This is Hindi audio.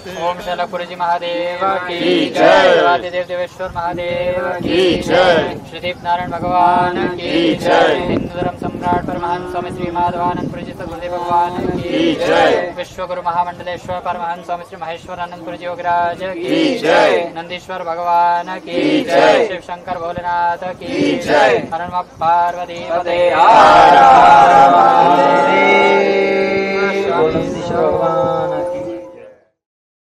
ओम शैलपुरी महादेव की जय। देव देवेश्वर महादेव की जय। श्रीदीप नारायण भगवान की जय। हिंदू धर्म सम्राट परमहंस स्वामी श्री माधवानंदपुरी सदगुरुदेव भगवान की जय। विश्वगुरु महामंडलेश्वर परमहंस स्वामी श्री महेश्वरानंदपुरी योगराज की जय। नंदीश्वर भगवान की जय। शिव शंकर भोलेनाथ की जय। हर नमः पार्वती पते भगवान